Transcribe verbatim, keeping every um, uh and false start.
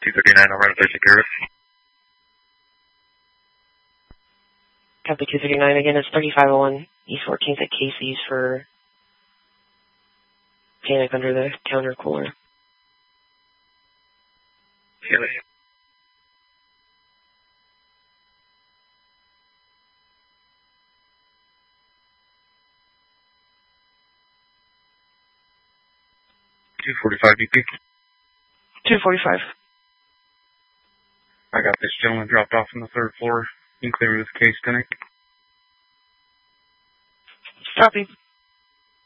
two thirty-nine, I'll run a take care of it. Copy two thirty-nine, again, it's thirty-five oh one East fourteenth at Casey's for panic under the counter cooler. Yeah. two forty-five D P. two forty-five. I got this gentleman dropped off on the third floor. You can clear this case, Clinic. Copy.